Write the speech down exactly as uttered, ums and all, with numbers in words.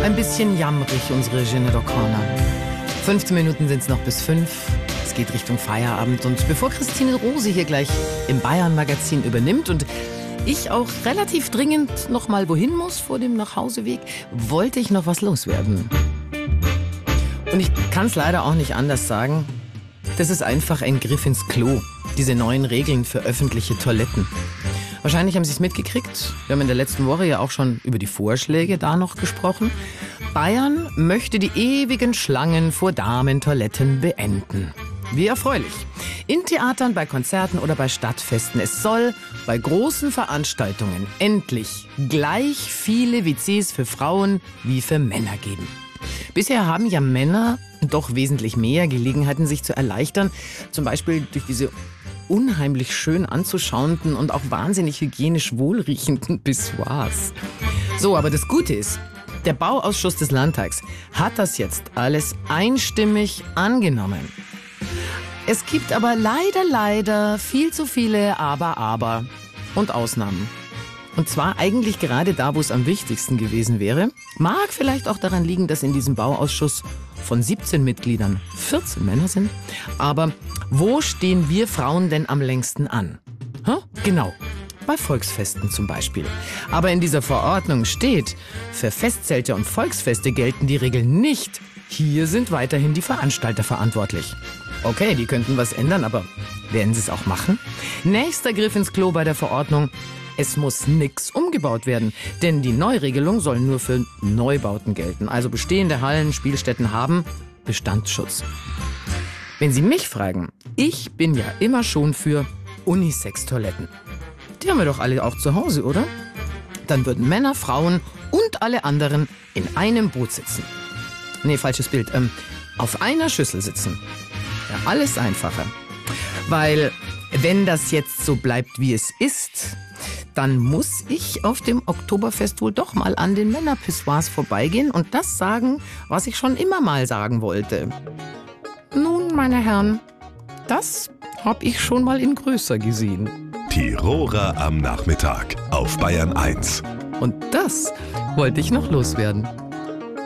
Ein bisschen jammrig, unsere Sinead O'Connor. fünfzehn Minuten sind es noch bis fünf. Es geht Richtung Feierabend. Und bevor Christine Rose hier gleich im Bayern-Magazin übernimmt und ich auch relativ dringend noch mal wohin muss vor dem Nachhauseweg, wollte ich noch was loswerden. Und ich kann es leider auch nicht anders sagen. Das ist einfach ein Griff ins Klo. Diese neuen Regeln für öffentliche Toiletten. Wahrscheinlich haben Sie es mitgekriegt. Wir haben in der letzten Woche ja auch schon über die Vorschläge da noch gesprochen. Bayern möchte die ewigen Schlangen vor Damentoiletten beenden. Wie erfreulich. In Theatern, bei Konzerten oder bei Stadtfesten. Es soll bei großen Veranstaltungen endlich gleich viele W Cs für Frauen wie für Männer geben. Bisher haben ja Männer doch wesentlich mehr Gelegenheiten, sich zu erleichtern. Zum Beispiel durch diese unheimlich schön anzuschauenden und auch wahnsinnig hygienisch wohlriechenden Pissoirs. So, aber das Gute ist, der Bauausschuss des Landtags hat das jetzt alles einstimmig angenommen. Es gibt aber leider, leider viel zu viele Aber, Aber und Ausnahmen. Und zwar eigentlich gerade da, wo es am wichtigsten gewesen wäre. Mag vielleicht auch daran liegen, dass in diesem Bauausschuss von siebzehn Mitgliedern vierzehn Männer sind. Aber wo stehen wir Frauen denn am längsten an? Huh? Genau, bei Volksfesten zum Beispiel. Aber in dieser Verordnung steht, für Festzelte und Volksfeste gelten die Regeln nicht. Hier sind weiterhin die Veranstalter verantwortlich. Okay, die könnten was ändern, aber werden sie es auch machen? Nächster Griff ins Klo bei der Verordnung. Es muss nix umgebaut werden, denn die Neuregelung soll nur für Neubauten gelten. Also bestehende Hallen, Spielstätten haben Bestandsschutz. Wenn Sie mich fragen, ich bin ja immer schon für Unisex-Toiletten. Die haben wir doch alle auch zu Hause, oder? Dann würden Männer, Frauen und alle anderen in einem Boot sitzen. Nee, falsches Bild. Ähm, auf einer Schüssel sitzen. Ja, alles einfacher. Weil, wenn das jetzt so bleibt, wie es ist, dann muss ich auf dem Oktoberfest wohl doch mal an den Männerpissoirs vorbeigehen und das sagen, was ich schon immer mal sagen wollte. Nun, meine Herren, das hab ich schon mal in größer gesehen. Tiroler am Nachmittag auf Bayern eins. Und das wollte ich noch loswerden.